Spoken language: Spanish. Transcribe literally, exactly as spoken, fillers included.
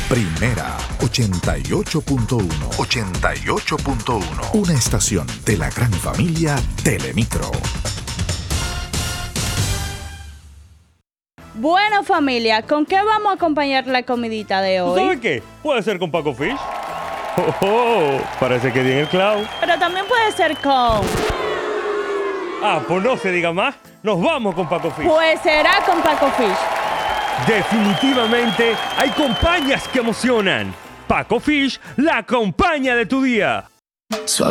Primera ochenta y ocho punto uno. ochenta y ocho punto uno. Una estación de la gran familia Telemicro. Bueno, familia, ¿con qué vamos a acompañar la comidita de hoy? ¿Sabes qué? Puede ser con Paco Fish. Oh, oh, parece que tiene el clavo. Pero también puede ser con... Ah, pues no se diga más. Nos vamos con Paco Fish. Pues será con Paco Fish. Definitivamente hay compañías que emocionan. Paco Fish, la compañía de tu día.